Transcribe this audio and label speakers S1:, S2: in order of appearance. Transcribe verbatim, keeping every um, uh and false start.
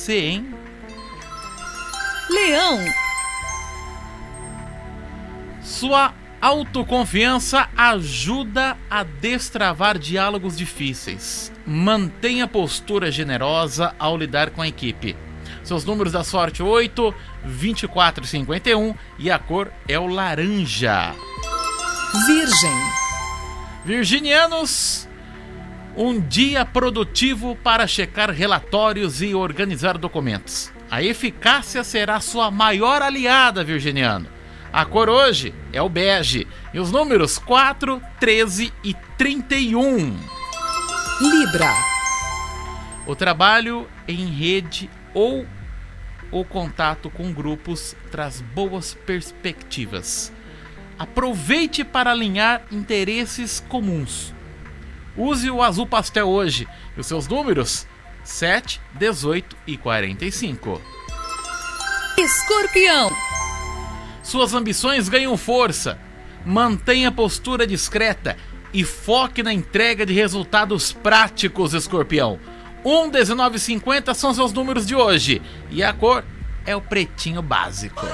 S1: você, hein?
S2: Leão.
S1: Sua autoconfiança ajuda a destravar diálogos difíceis. Mantenha postura generosa ao lidar com a equipe. Seus números da sorte: oito, vinte e quatro e cinquenta e um, e a cor é o laranja.
S2: Virgem.
S1: Virginianos, um dia produtivo para checar relatórios e organizar documentos. A eficácia será sua maior aliada, virginiano. A cor hoje é o bege e os números quatro, treze e trinta e um.
S2: Libra.
S1: O trabalho em rede ou o contato com grupos traz boas perspectivas. Aproveite para alinhar interesses comuns. Use o azul pastel hoje e os seus números sete, dezoito e quarenta e cinco.
S2: Escorpião.
S1: Suas ambições ganham força. Mantenha a postura discreta e foque na entrega de resultados práticos, Escorpião. um, dezenove e cinquenta são seus números de hoje e a cor é o pretinho básico.